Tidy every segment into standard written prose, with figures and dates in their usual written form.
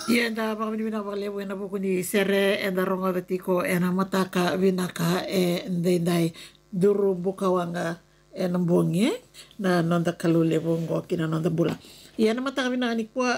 Yenda baka vina vale buena buku ni sere enda ronga betiko ena mataka vinaka ndendai duru buka wanga ena mbongi na nonda kalule bongo kina nonda bula. Yena mataka vinaka ni kwa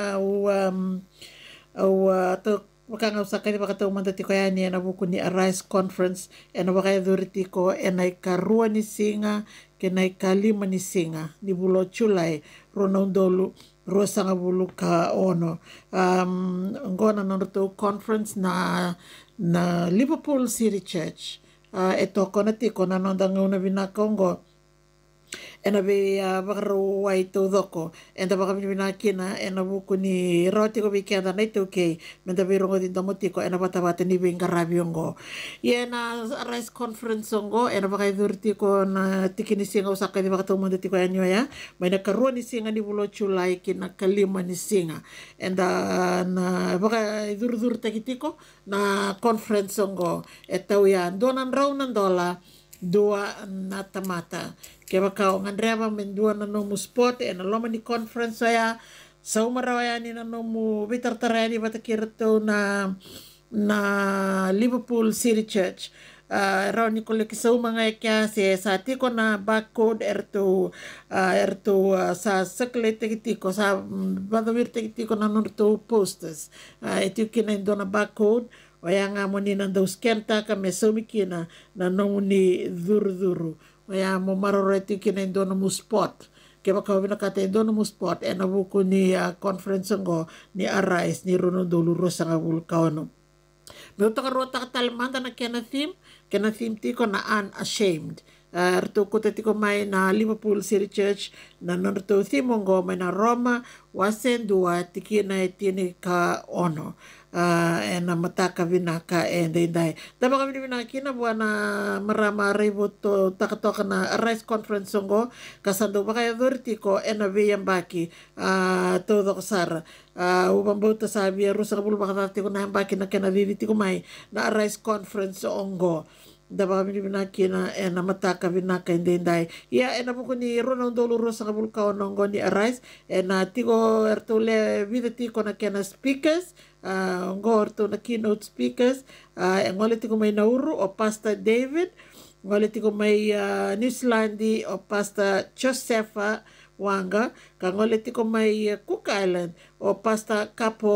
to wakanga usaka ni wakata umanda tiko ya ni ena buku ni Arise Conference ena wakaya dhuri tiko ena ikarua ni singa kena ikalima ni singa ni bulo chulai rona undolu rosanga bulu ka ono ngona nondo conference na Liverpool City Church e toko na tiko na nonda nguna vina kongo ena be bakaru wai tau doko enda baka mina kina ena buku ni roti ko biki anda nai tau kei menda be rongo dinta motiko ena bata bata ni benga rabiongo na Rice Conference ongo ena baka idurti ko na tiki ni singa usaka di baka tau manda tiko yanyo ya maina karua ni singa ni bulo chulai kina kalima ni singa enda na baka idur tiko na conference ongo e tau ya donan raunan dola dua na tamata ke bakau ngandreva mendua na nomu sport e na loma ni conference ya sa umarawaya ni na nomu bitartara ni batakirto na Liverpool City Church raw ni kule kisau mga kya se sa tiko na barcode sa sakle tiko sa badawir tiko na nurto posters ito kina indo na barcode waya nga mo ni nando scan ta ka mesomikina na nong ni duru waya mo maroreti kina indo na mo spot kaya baka binakata indo na mo spot e nabuko ni conference ngo ni Arise ni Rono Doluro sa nga vulkano. May utang rota ka talamanda na kena theme tiko na unashamed. Rito ko tiko may na Liverpool City Church na nonto theme ngo may na Roma wasendua tiki na itini ka ono. Na mataka vinaka dai tama kami vinaki na buana marama ribo to takatoka na Arise Conference ngo kasando baka authority ko na viyang baki todo kasara ubang bauta sabi rusa kabul baka tati ko na baki na kenaviviti ko may na Arise Conference ongo daba kami vinaki na mataka vinaka dai ya na buko ni Ronaldo Luro sa kabul ka onongo ni Arise na tiko ertule viditi ko na kena speakers ngor to na keynote speakers ngole tiko may Nauru o Pastor David ngole tiko may New Zealandi o Pastor Josefa Wanga ngole tiko may Cook Island o Pastor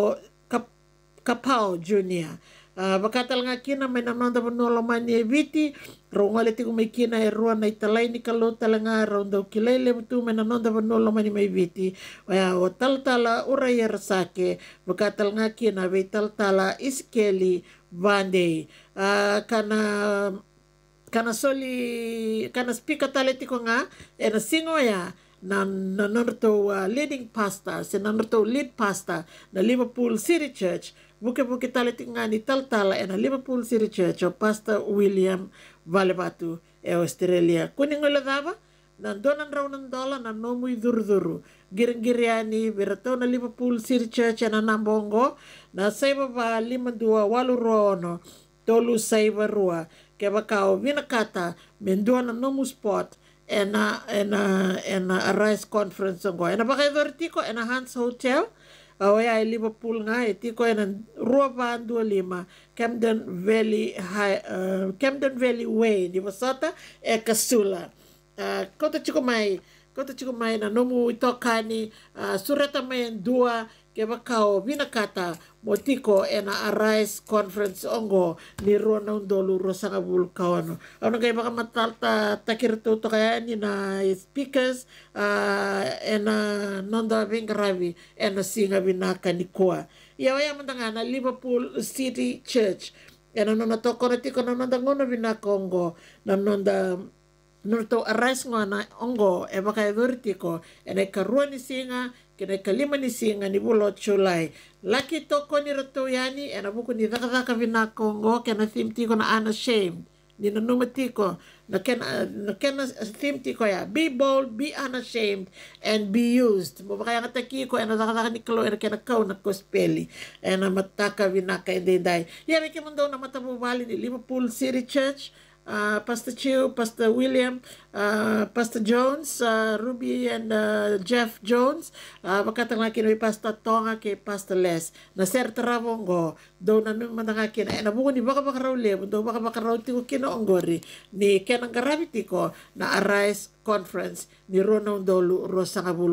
Kapao Jr. Bakatal nga kina may namanda panolo man ni Eviti rongole tiko may kina ruan na italay ni kalota nga raw daw kilele mutu may namanda panolo man ni may Eviti o taltala uraya rasake bakatal nga kina may taltala iskeli bande kana speaker taleti ko nga na singo ya na nanorto leading pastor si nanorto lead pastor na Liverpool City Church buke taleti nga ni taltala na Liverpool City Church o Pastor William Valebatu Australia kuning uladaba nandonan raw ng dola na nomuy durduru giring-giriani birato na Liverpool City Church na nambongo na sa ibaba 52 tolu sa ibarua kaya bakao vinakata mendua na nomu spot ena Arise Conference ngo ena baka idortiko ena Hans Hotel ay Liverpool nga tiko ena Ruaban 25 Camden Valley Way di Masata Kasula kota chiko mai na nomu itokani surata may dua kaya bakao vinakata motiko na Arise Conference ongo ni Ronald Doluro sa kabulkano. Ano kaya baka matalta takirto to kaya ni na speakers na nonda bingarabi na singa binaka ni kuwa. Iyaw nga na Liverpool City Church. Nonda to konatiko na nonda ngono binaka ongo na nonda nurto Arise nga na ongo baka idurtiko na ikaruan ni singa kina kalima ni singa ni bulo chulay laki toko ni rato yani buko ni daka vinako ngo kena theme tiko na unashamed ni nanumatiko na kena theme tiko ya be bold, be unashamed and be used mo baka nga takiko daka ni kalo kena kau na kospeli mataka vinaka dai yari kimando na matabubali ni Liverpool City Church Pastor Chiu, Pastor William, Pastor Jones, Ruby and Jeff Jones, makatang laki na Pastor Tonga kay Pastor Les. Na Sir Taravongo, do na nung manangakin, na buko ni baka makarauli, do baka makarauli ko kinoonggori, ni Kenang Garaviti ko na Arise Conference ni Ronald Dolu Rosa